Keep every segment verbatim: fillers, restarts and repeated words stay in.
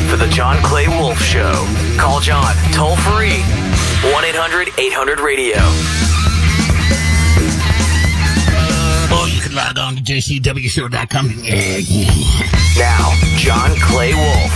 for the John Clay Wolf Show. Call John toll free, one eight hundred eight hundred radio. Or you can log on to j c w show dot com. Now, John Clay Wolf.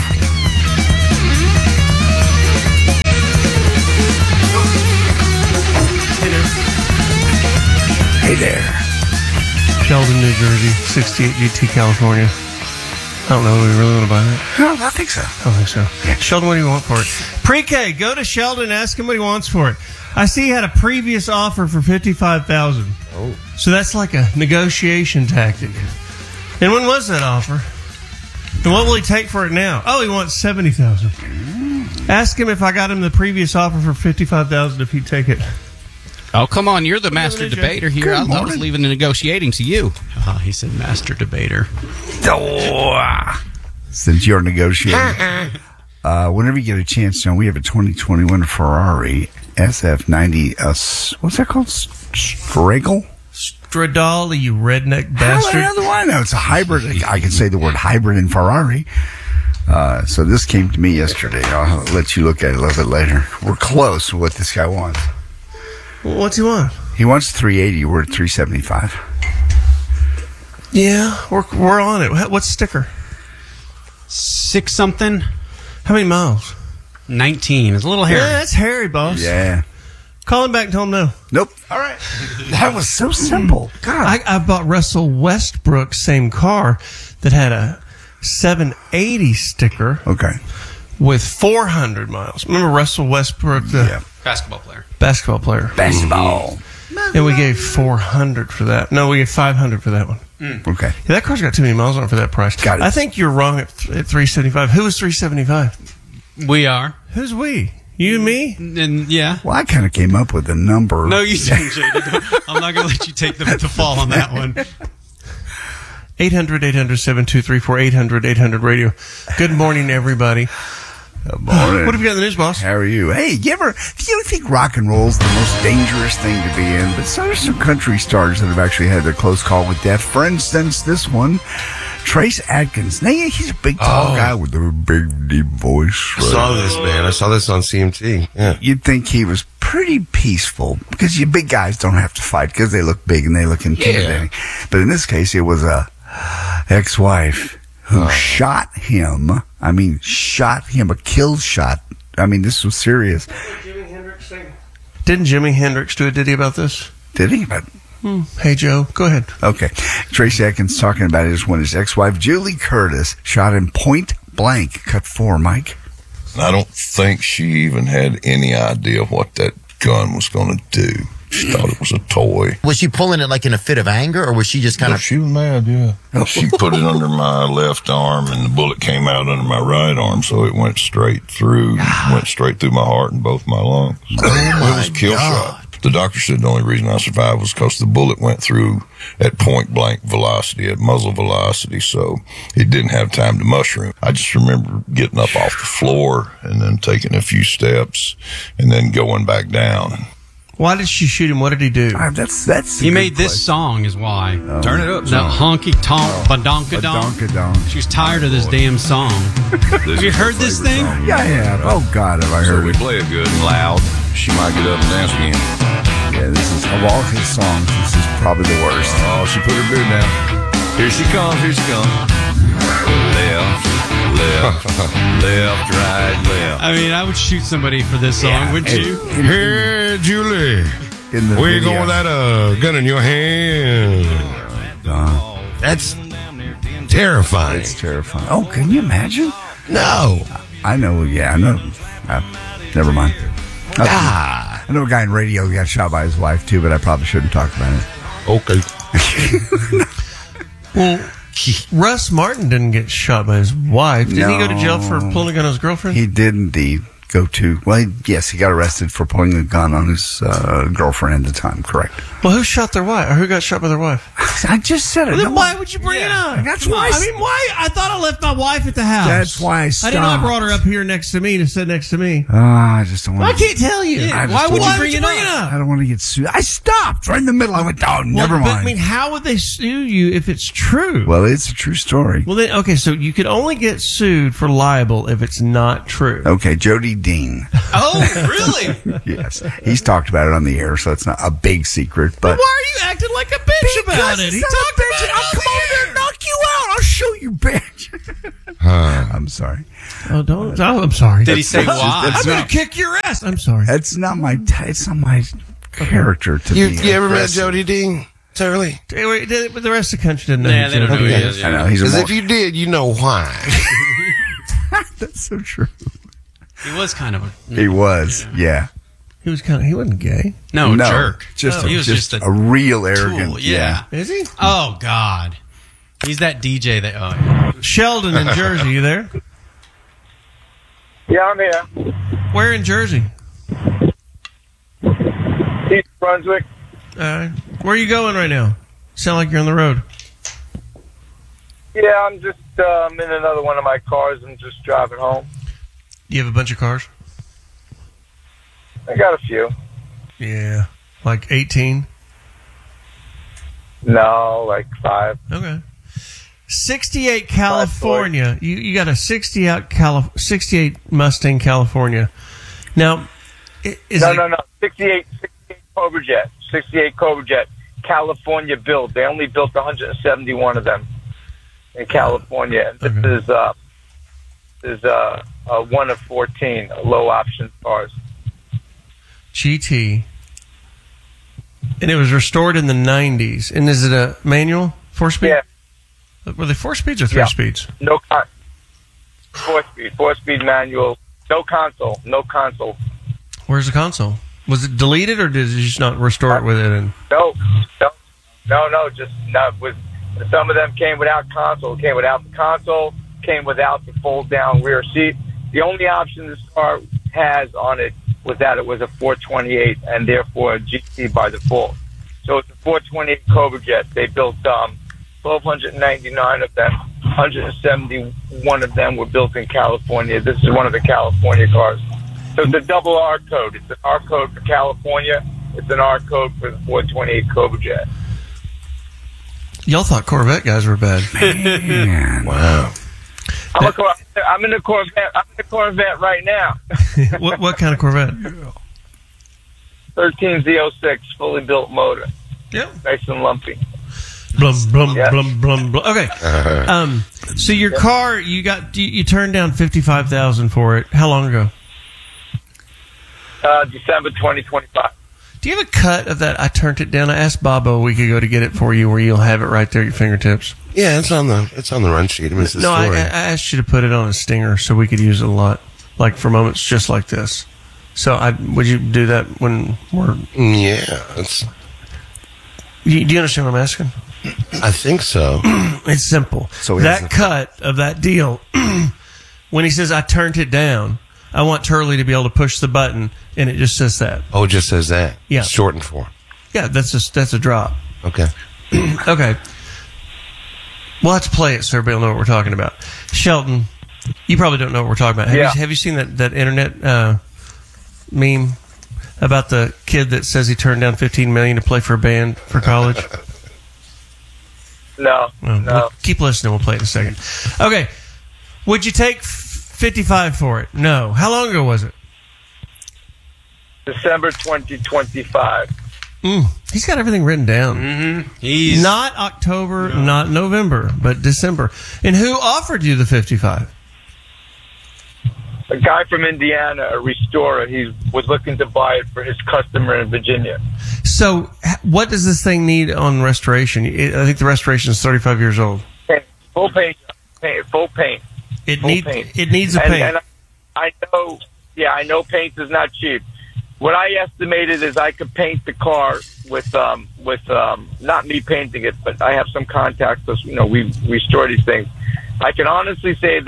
Hey there. Sheldon, New Jersey, sixty-eight G T, California. I don't know. Do we really want to buy that? No, I think so. I don't think so. Yeah. Sheldon, what do you want for it? Pre-K, go to Sheldon, ask him what he wants for it. I see he had a previous offer for fifty-five thousand dollars. Oh. So that's like a negotiation tactic. And when was that offer? And what will he take for it now? Oh, he wants seventy thousand dollars. Ask him if I got him the previous offer for fifty-five thousand dollars, if he'd take it. Oh, come on. You're the master debater here. I, I was leaving the negotiating to you. Oh, he said master debater. Oh, since you're negotiating. uh, whenever you get a chance, John, we have a twenty twenty-one Ferrari S F ninety. Uh, what's that called? Straggle? Stradale, you redneck bastard. How the hell do I know? It's a hybrid. I can say the word hybrid in Ferrari. Uh, so this came to me yesterday. I'll let you look at it a little bit later. We're close with what this guy wants. What's he want? He wants three eighty. We're at three seventy-five. Yeah, we're we're on it. What's the sticker? Six something. How many miles? Nineteen. It's a little hairy. Yeah, that's hairy, boss. Yeah. Call him back and tell him no. Nope. All right. That was so simple. God. I, I bought Russell Westbrook's same car that had a seven eighty sticker. Okay. With four hundred miles. Remember Russell Westbrook, the yeah. basketball player? Basketball player. Basketball. And we gave four hundred for that. No, we gave five hundred for that one. Mm. Okay. Yeah, that car's got too many miles on it for that price. Got it. I think you're wrong at, th- at three seventy-five. Who was three seventy-five? We are. Who's we? You and me? And yeah. Well, I kind of came up with a number. No, you didn't, J D. I'm not going to let you take the, the fall on that one. eight hundred eight hundred seven two three four, eight hundred eight hundred radio. Good morning, everybody. Good morning. What have you got in the news, boss? How are you? Hey, you ever, do you think rock and roll is the most dangerous thing to be in? But so there's some country stars that have actually had their close call with death. For instance, this one, Trace Adkins. Now, he's a big, tall oh. guy with a big, deep voice. I saw this, man. I saw this on C M T. Yeah. You'd think he was pretty peaceful because you big guys don't have to fight because they look big and they look intimidating. Yeah. But in this case, it was a ex-wife who oh. shot him. I mean, shot him, a kill shot. I mean, this was serious. Jimi Hendrix thing. Didn't Jimi Hendrix do a ditty about this? Did he? But, hmm. Hey, Joe, go ahead. Okay. Tracy Atkins talking about it when his ex-wife, Julie Curtis, shot him point blank. Cut four, Mike. I don't think she even had any idea what that gun was going to do. She thought it was a toy. Was she pulling it like in a fit of anger, or was she just kind no, of... She was mad, yeah. She put it under my left arm, and the bullet came out under my right arm, so it went straight through, went straight through my heart and both my lungs. Oh, my It was a kill God. shot. The doctor said the only reason I survived was because the bullet went through at point blank velocity, at muzzle velocity, so it didn't have time to mushroom. I just remember getting up off the floor and then taking a few steps and then going back down. Why did she shoot him? What did he do? Uh, that's that's. He made this place. song, is why. Oh. Turn it up. That honky tonk badonkadonk. Badonkadonk. She was tired of this damn song. Have you heard this thing? Song. Yeah, I have. Oh God, have I heard so we it? play it good and loud. She might get up and dance again. Yeah, this is of all his songs. This is probably the worst. Oh, she put her boot down. Here she comes. Here she comes. Left, left, left, right, left. I mean, I would shoot somebody for this song, Yeah, would and- you? and- Hey, Julie. In the Where you video. going with that uh, gun in your hand? Uh, That's terrifying. it's terrifying. Oh, can you imagine? No. I know. Yeah, I know. Uh, never mind. I, Ah. I know a guy in radio who got shot by his wife too, but I probably shouldn't talk about it. Okay. Well, Russ Martin didn't get shot by his wife. Did he go to jail for pulling a gun on his girlfriend? He didn't. The go to. Well, he, yes, he got arrested for pulling a gun on his uh, girlfriend at the time. Correct. Well, who shot their wife? Or who got shot by their wife? I just said it. Well, then No why one- would you bring Yeah. it up? That's why I I s- mean, why? I thought I left my wife at the house. That's why I I didn't know I stopped. brought her up here next to me to sit next to me. Oh, I just don't want I can't tell you. I just why don't would you want- bring it up? I don't want to get sued. I stopped right in the middle. I went, oh, never Well, but, mind. I mean, how would they sue you if it's true? Well, it's a true story. Well, then, okay, so you could only get sued for libel if it's not true. Okay, Jody Dean. Oh, really? Yes, he's talked about it on the air, so it's not a big secret. But Why are you acting like a bitch about Because it? it's He not a talked bitch. about it. I'll on come the over there air. and knock you out. I'll show you, bitch. I'm sorry. Oh, don't. Oh, I'm sorry. Did he say That's- why? that's I'm going not- to kick your ass. I'm sorry. That's not my. T- it's not my character to You, be. you ever met aggressive. Jody Dean? Turley? Hey, wait, the the rest of the country doesn't know. Nah, who they don't know Jody who he is. is. I know he's a. Because More, if you did, you know why. that's so true. He was kind of a He was. Yeah. He was kind of. He wasn't gay. no, no, jerk. Just, Oh, a, he was just, just a, a real arrogant. tool. Yeah. Is he? Oh God, he's that D J that. Oh, yeah. Sheldon in Jersey. You there? Yeah, I'm here. Where in Jersey? East Brunswick. All right. Where are you going right now? Sound like you're on the road. Yeah, I'm just um, in another one of my cars and just driving home. Do you have a bunch of cars? I got a few. Yeah. Like eighteen? No, like five. Okay. sixty-eight California. You you got a sixty-eight Cali- sixty-eight Mustang California. Now, i- is no, it, no, no. sixty-eight, sixty-eight Cobra Jet. sixty-eight Cobra Jet. California built. They only built one hundred seventy-one of them in California. And this Okay. is uh, this is uh, uh, one of fourteen low option cars. G T. And it was restored in the nineties. And is it a manual? Four speed? Yeah. Were they four speeds or three Yeah. speeds? No con- four speed, four speed manual. No console. No console. Where's the console? Was it deleted or did you just not restore it with it? And No, no, no, no. Just not with. Some of them came without console. Came without the console. Came without the fold down rear seat. The only option this car has on it was that it was a four twenty-eight and therefore a G T by default. So it's a four twenty-eight Cobra Jet. They built um, twelve ninety-nine of them. one hundred seventy-one of them were built in California. This is one of the California cars. So it's a double R code. It's an R code for California. It's an R code for the four twenty-eight Cobra Jet. y'all thought Corvette guys were bad. Man. Wow. I'm, a Cor- I'm in a Corvette. I'm in a Corvette right now. what what kind of Corvette? thirteen Z oh six, fully built motor. Yep. Nice and lumpy. Blum blum Yeah. blum blum blum. Okay. Um. So your car, you got you, you turned down fifty-five thousand for it. How long ago? Uh, December twenty twenty-five. Do you have a cut of that? I turned it down. I asked Bobo a week ago to get it for you, where you'll have it right there at your fingertips. Yeah, it's on the it's on the run sheet. I mean, it's the No, I, I story. asked you to put it on a stinger so we could use it a lot, like for moments just like this. So, I would you do that when we're? yeah, it's. You, do you understand what I'm asking? I think so. It's simple. So he has that the- cut of that deal, when he says I turned it down, I want Turley to be able to push the button, and it just says that. Oh, it just says that. Yeah. It's shortened for. Yeah, that's a that's a drop. Okay. Okay. We'll have to play it so everybody will know what we're talking about. Shelton, you probably don't know what we're talking about. Have, Yeah. you, have you seen that, that internet uh, meme about the kid that says he turned down fifteen million dollars to play for a band for college? No, Well, no. we'll keep listening. We'll play it in a second. Okay. Would you take f- fifty-five for it? No. How long ago was it? December twenty twenty-five. Mm, he's got everything written down. Mm-hmm. He's Not October, not November, but December. And who offered you the fifty-five? A guy from Indiana, a restorer, he was looking to buy it for his customer in Virginia. So, h- what does this thing need on restoration? It, I think the restoration is thirty-five years old. Paint, full paint, paint, full paint. It Full needs paint. it needs a And, paint. and I, I know, yeah, I know paint is not cheap. What I estimated is I could paint the car with, um, with um, not me painting it, but I have some contacts. Because, you know, we restore these things. I can honestly say that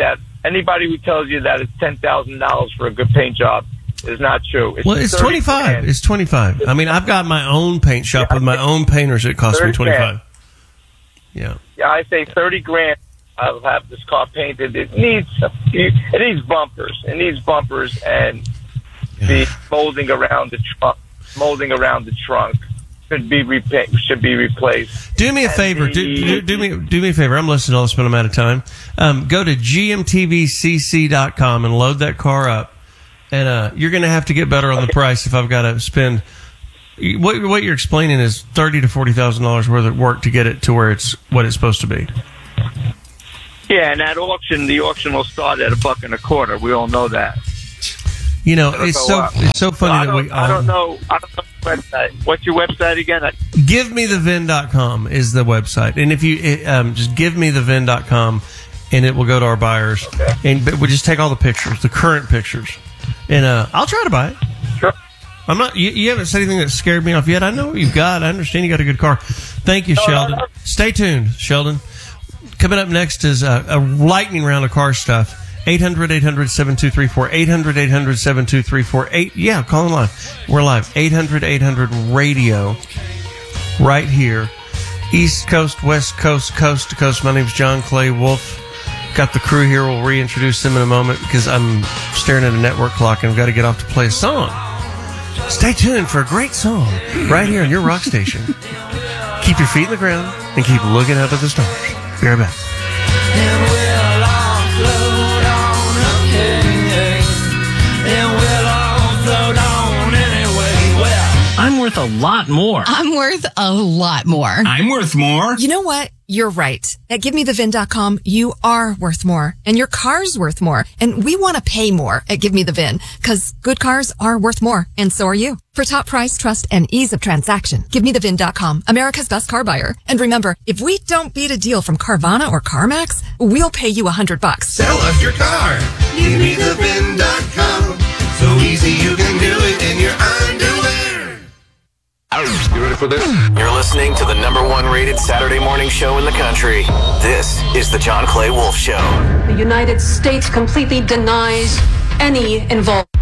anybody who tells you that it's ten thousand dollars for a good paint job is not true. Well, it's twenty-five. grand. It's twenty-five. I mean, I've got my own paint shop Yeah, with my own painters. It costs me thirty twenty-five. grand. Yeah. Yeah, I say thirty grand. I'll have this car painted. It needs it needs bumpers. It needs bumpers and the molding around the trunk. Molding around the trunk should be repa- should be replaced. Do me a And favor. the- Do, do, do me do me a favor. I'm listening to all this, but I'm out of time. Um, go to G M T V C C dot com and load that car up. And uh, you're going to have to get better on the price if I've got to spend. What what you're explaining is thirty to forty thousand dollars worth of work to get it to where it's what it's supposed to be. Yeah, and at auction, the auction will start at a buck and a quarter. We all know that. You know, It'll it's go so up. it's so funny I that don't, we. I don't um, know. I don't know the website. What's your website again? I, give me the vin dot com is the website, and if you it, um, just give me the vin dot com, and it will go to our buyers, Okay. and but we just take all the pictures, the current pictures, and uh, I'll try to buy it. Sure. I'm not. You, you haven't said anything that scared me off yet. I know what you've got. I understand you got a good car. Thank you, No, no, Sheldon. no. Stay tuned, Sheldon. Coming up next is a, a lightning round of car stuff. eight hundred, eight hundred, seven two three four. eight hundred, eight hundred, seven two three four. Eight, yeah, call in live. We're live. eight hundred, eight hundred radio. Right here. East Coast, West Coast, Coast to Coast. My name's John Clay Wolf. Got the crew here. We'll reintroduce them in a moment because I'm staring at a network clock and I've got to get off to play a song. Stay tuned for a great song right here on your rock station. Keep your feet in the ground and keep looking up at the stars. Be right back. I'm worth a lot more. I'm worth a lot more. I'm worth more. You know what? You're right. At give me the vin dot com, you are worth more. And your car's worth more. And we want to pay more at Give Me The Vin. Because good cars are worth more. And so are you. For top price, trust, and ease of transaction, give me the vin dot com, America's best car buyer. And remember, if we don't beat a deal from Carvana or CarMax, we'll pay you a hundred bucks. Sell us your car. give me the vin dot com. So easy you can do it in your underwear. You ready for this? You're listening to the number one rated Saturday morning show in the country. This is the John Clay Wolf Show. The United States completely denies any involvement.